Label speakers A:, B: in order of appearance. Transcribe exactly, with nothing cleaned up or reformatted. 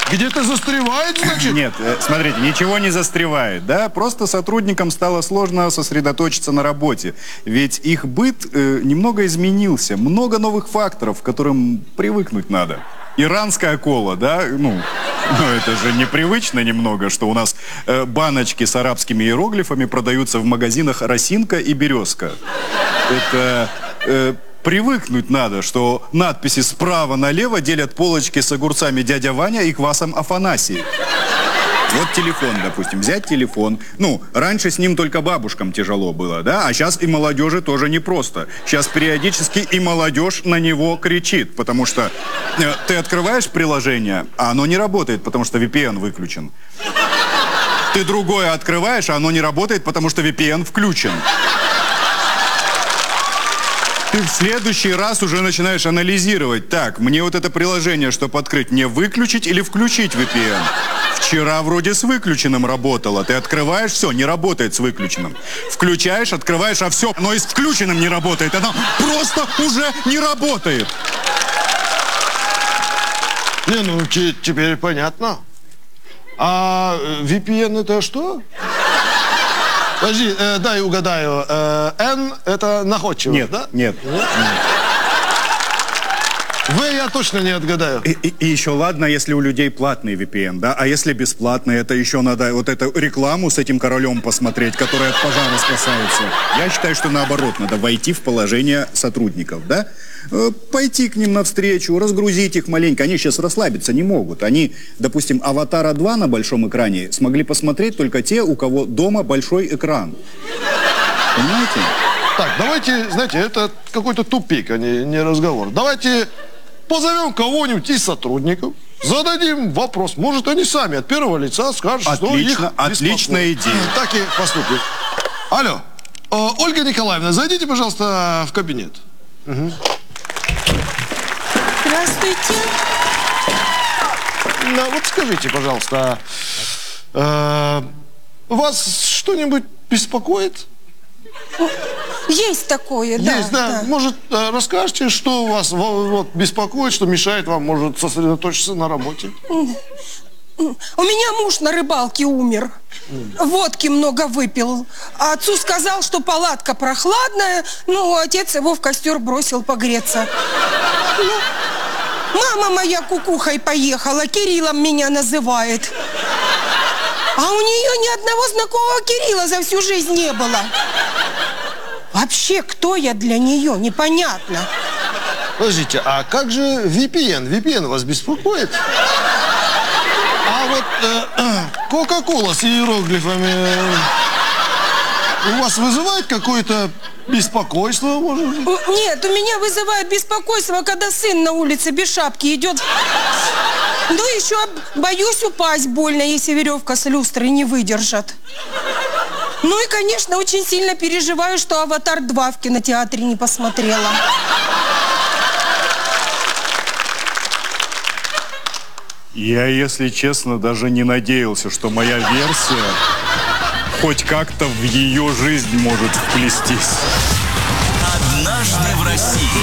A: Где-то застревает, значит?
B: Нет, э, смотрите, ничего не застревает, да? Просто сотрудникам стало сложно сосредоточиться на работе. Ведь их быт э, немного изменился. Много новых факторов, к которым привыкнуть надо. Иранская кола, да? Ну, ну это же непривычно немного, что у нас э, баночки с арабскими иероглифами продаются в магазинах «Росинка» и «Березка». Это... Э, Привыкнуть надо, что надписи справа налево делят полочки с огурцами дядя Ваня и квасом Афанасий. Вот телефон, допустим, взять телефон. Ну, раньше с ним только бабушкам тяжело было, да? А сейчас и молодежи тоже непросто. Сейчас периодически и молодежь на него кричит, потому что э, ты открываешь приложение, а оно не работает, потому что ви пи эн выключен. Ты другое открываешь, а оно не работает, потому что ви пи эн включен. Ты в следующий раз уже начинаешь анализировать. Так, мне вот это приложение, чтобы открыть, мне выключить или включить ви пи эн? Вчера вроде с выключенным работало. Ты открываешь, все, не работает с выключенным. Включаешь, открываешь, а все, но и с включенным не работает. Оно просто уже не работает.
A: Не, ну теперь понятно. А ви пи эн это что? Подожди, э, дай угадаю. Э, N это находчивость,
B: нет,
A: да?
B: Нет, нет.
A: В я точно не отгадаю.
B: И, и, и еще ладно, если у людей платный ви пи эн, да? А если бесплатный, это еще надо вот эту рекламу с этим королем посмотреть, который от пожара спасается. Я считаю, что наоборот, надо войти в положение сотрудников, да? Пойти к ним навстречу, разгрузить их маленько. Они сейчас расслабиться не могут. Они, допустим, «Аватара два» на большом экране смогли посмотреть только те, у кого дома большой экран. Понимаете?
A: Так, давайте, знаете, это какой-то тупик, а не, не разговор. Давайте позовем кого-нибудь из сотрудников, зададим вопрос. Может, они сами от первого лица скажут,
B: отлично,
A: что их
B: отличная идея.
A: Так и поступим. Алло, э, Ольга Николаевна, зайдите, пожалуйста, в кабинет. Угу.
C: Здравствуйте.
A: Ну, вот скажите, пожалуйста, э, вас что-нибудь беспокоит?
C: Есть такое, да.
A: Есть, да.
C: да.
A: Может, э, расскажете, что вас вот, беспокоит, что мешает вам, может, сосредоточиться на работе?
C: У меня муж на рыбалке умер. Водки много выпил. А отцу сказал, что палатка прохладная. Ну, отец его в костер бросил погреться. Ну, мама моя кукухой поехала, Кириллом меня называет. А у нее ни одного знакомого Кирилла за всю жизнь не было. Вообще, кто я для нее, непонятно.
A: Подождите, а как же ви пи эн? ви пи эн вас беспокоит? А вот Кока-кола э, э, с иероглифами э, у вас вызывает какое-то беспокойство, может быть?
C: Нет, у меня вызывает беспокойство, когда сын на улице без шапки идет. Ну, еще боюсь упасть больно, если веревка с люстрой не выдержит. Ну и, конечно, очень сильно переживаю, что «Аватар два» в кинотеатре не посмотрела.
B: Я, если честно, даже не надеялся, что моя версия хоть как-то в ее жизнь может вплестись.
D: Однажды в России.